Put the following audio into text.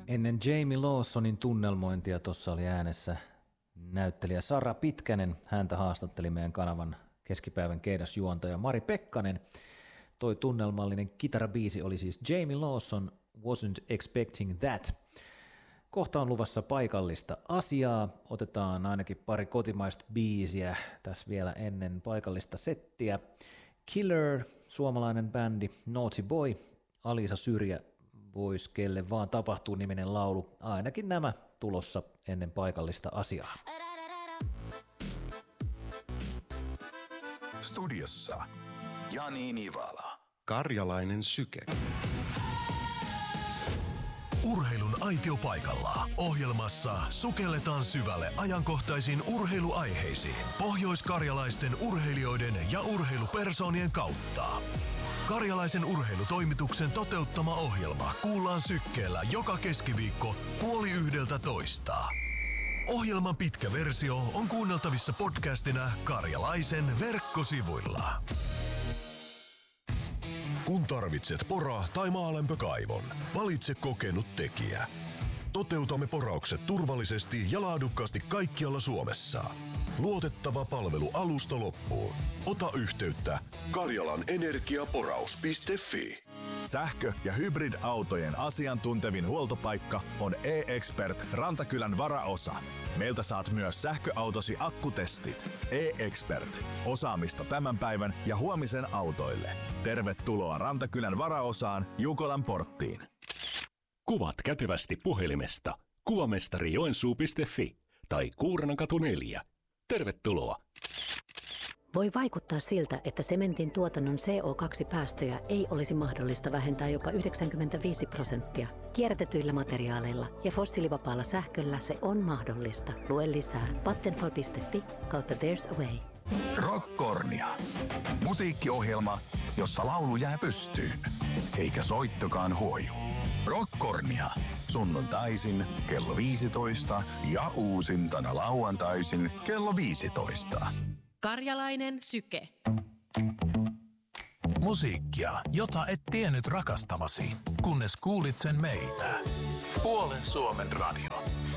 Ennen Jamie Lawsonin tunnelmointia tuossa oli äänessä näyttelijä Sara Pitkänen. Häntä haastatteli meidän kanavan keskipäivän keinosjuontaja Mari Pekkanen. Toi tunnelmallinen kitarabiisi oli siis Jamie Lawson, Wasn't Expecting That. Kohta on luvassa paikallista asiaa. Otetaan ainakin pari kotimaista biisiä tässä vielä ennen paikallista settiä. Killer, suomalainen bändi, Naughty Boy, Alisa Syrjä, Vois kelle vaan tapahtuu -niminen laulu. Ainakin nämä tulossa ennen paikallista asiaa. Studiossa Jani Nivala. Karjalainen syke. Urheilun aitiopaikalla. Ohjelmassa sukelletaan syvälle ajankohtaisiin urheiluaiheisiin pohjoiskarjalaisten urheilijoiden ja urheilupersoonien kautta. Karjalaisen urheilutoimituksen toteuttama ohjelma kuullaan sykkeellä joka keskiviikko 10:30. Ohjelman pitkä versio on kuunneltavissa podcastina Karjalaisen verkkosivuilla. Kun tarvitset pora- tai maalämpökaivon, valitse kokenut tekijä. Toteutamme poraukset turvallisesti ja laadukkaasti kaikkialla Suomessa. Luotettava palvelu alusta loppuun. Ota yhteyttä karjalanenergiaporaus.fi. Sähkö- ja hybridautojen asiantuntevin huoltopaikka on E-Expert Rantakylän varaosa. Meiltä saat myös sähköautosi akkutestit. E-Expert. Osaamista tämän päivän ja huomisen autoille. Tervetuloa Rantakylän varaosaan Jukolan porttiin. Kuvat kätevästi puhelimesta kuvamestarijoensuu.fi tai Kuurnankatu 4. Tervetuloa! Voi vaikuttaa siltä, että sementin tuotannon CO2-päästöjä ei olisi mahdollista vähentää jopa 95%. Kierrätetyillä materiaaleilla ja fossiilivapaalla sähköllä se on mahdollista. Lue lisää vattenfall.fi/there's a way. Rockkornia. Musiikkiohjelma, jossa laulu jää pystyyn, eikä soittokaan huoju. Rockkornia. Sunnuntaisin kello 15 ja uusintana lauantaisin kello 15. Karjalainen syke. Musiikkia, jota et tiennyt rakastavasi, kunnes kuulit sen meiltä. Puolen Suomen radio.